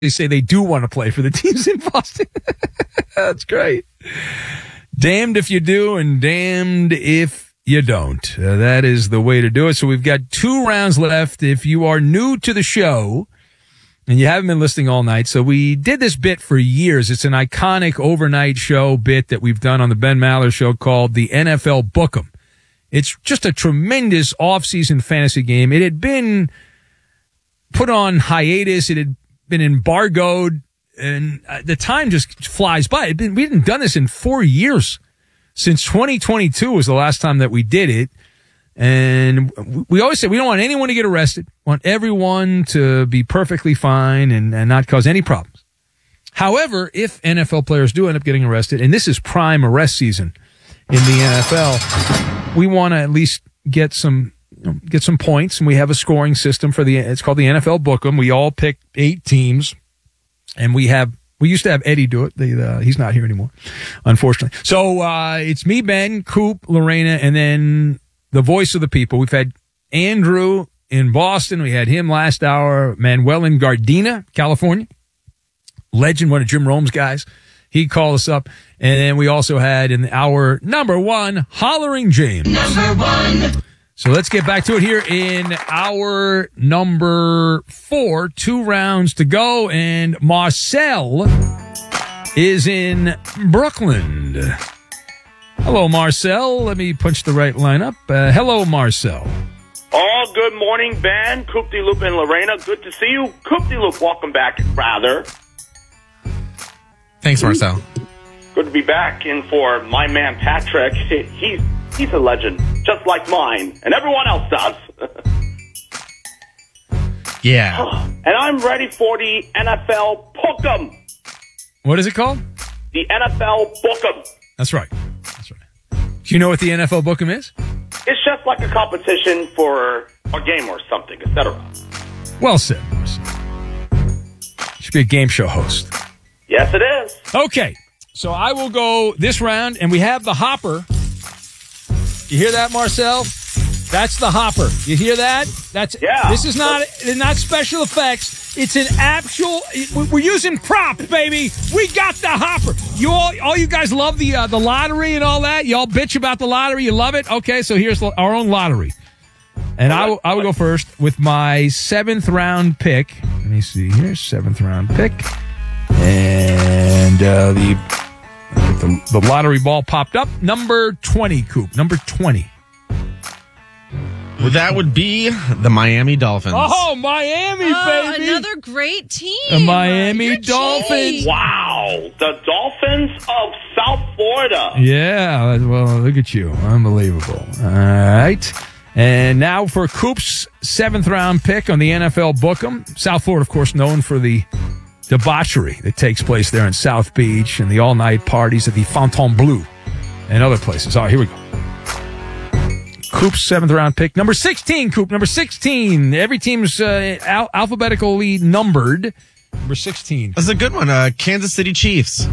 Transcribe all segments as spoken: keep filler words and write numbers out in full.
They say they do want to play for the teams in Boston. That's great. Damned if you do and damned if you don't. Uh, that is the way to do it. So we've got two rounds left. If you are new to the show and you haven't been listening all night, so we did this bit for years. It's an iconic overnight show bit that we've done on the Ben Maller Show called the N F L Book'em. It's just a tremendous off-season fantasy game. It had been put on hiatus. It had been embargoed, and the time just flies by. It'd been, we hadn't done this in four years. Since twenty twenty-two was the last time that we did it. And we always say we don't want anyone to get arrested. We want everyone to be perfectly fine and, and not cause any problems. However, if N F L players do end up getting arrested, and this is prime arrest season in the N F L, we want to at least get some you know, get some points, and we have a scoring system for the. It's called the N F L Book'em. We all pick eight teams, and we have. We used to have Eddie do it. The, uh, he's not here anymore, unfortunately. So uh, it's me, Ben, Coop, Lorena, and then the voice of the people. We've had Andrew in Boston. We had him last hour. Manuel in Gardena, California. Legend, one of Jim Rome's guys. He called us up. And then we also had in our number one, Hollering James. Number one. So let's get back to it here in our number four. Two rounds to go, and Marcel is in Brooklyn. Hello, Marcel. Let me punch the right line up. Uh, hello, Marcel. Oh, good morning, Ben. Coop de Loop and Lorena. Good to see you. Coop de Loop, welcome back, rather. Thanks, Marcel. Good to be back. And for my man, Patrick, he's... He's a legend, just like mine, and everyone else does. Yeah. And I'm ready for the N F L Book'em. What is it called? The N F L Book'em. That's right. That's right. Do you know what the N F L Book'em is? It's just like a competition for a game or something, et cetera. Well said, Marcel. You should be a game show host. Yes, it is. Okay, so I will go this round, and we have the hopper. You hear that, Marcel? That's the hopper. You hear that? That's yeah. This is not not special effects. It's an actual. We're using props, baby. We got the hopper. You all, all you guys love the uh, the lottery and all that. Y'all bitch about the lottery. You love it. Okay, so here's our own lottery, and I will I will go first with my seventh round pick. Let me see here, seventh round pick, and uh, the. The, the lottery ball popped up. Number twenty, Coop. Number twenty. Well, that would be the Miami Dolphins. Oh, Miami, oh, baby. Another great team. The Miami Your Dolphins. team. Wow. The Dolphins of South Florida. Yeah. Well, look at you. Unbelievable. All right. And now for Coop's seventh round pick on the N F L Book'em. South Florida, of course, known for the debauchery that takes place there in South Beach and the all-night parties at the Fontainebleau and other places. All right, here we go. Coop's seventh round pick. Number sixteen, Coop. Number sixteen. Every team's uh, al- alphabetically numbered. Number sixteen. That's a good one. Uh, Kansas City Chiefs.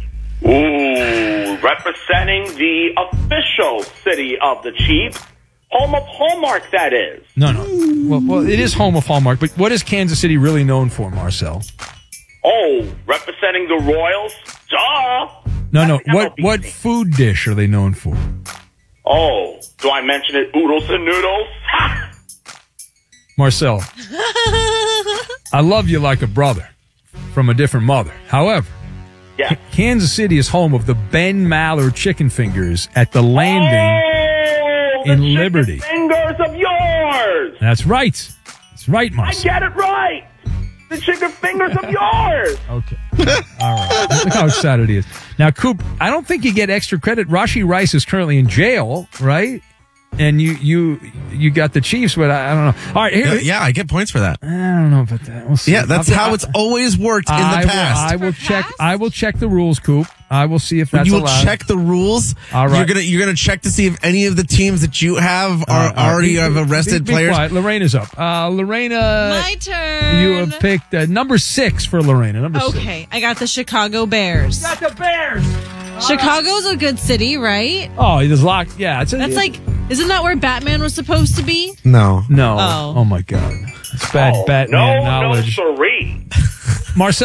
Ooh, representing the official city of the Chiefs. Home of Hallmark, that is. No, no. Well, well, it is home of Hallmark, but what is Kansas City really known for, Marcel? Oh, representing the Royals? Duh! No, no. That's What what food dish are they known for? Oh, do I mention it? Oodles and noodles? Marcel, I love you like a brother from a different mother. However, Yeah. Kansas City is home of the Ben Maller chicken fingers at the Landing Oh, the in chicken Liberty. fingers of yours! That's right. That's right, I Marcel. get it right! The chicken fingers of yours! Okay. All right. Look how excited he is. Now, Coop, I don't think you get extra credit. Rashee Rice is currently in jail, right? And you you you got the Chiefs, but I, I don't know. All right, here. Yeah, yeah, I get points for that. I don't know about that. We'll see. Yeah, that's I'll, how I'll, it's always worked in I the past. Will, I will For check. past? I will check the rules, Coop. I will see if When that's you allowed. check the rules, All right. you're gonna you're gonna check to see if any of the teams that you have are All right, all right. already Be- have be- arrested be, be players. Quiet. Lorena's up. Uh, Lorena, My turn. you have picked uh, number six for Lorena. Number six. Okay, I got the Chicago Bears. Got the Bears. Chicago's a good city, right? Oh, there's locked. Yeah, it's a, That's like, isn't that where Batman was supposed to be? No. no. Oh. Oh my God, it's bad Oh, Batman no, knowledge. no, siree. Marcel.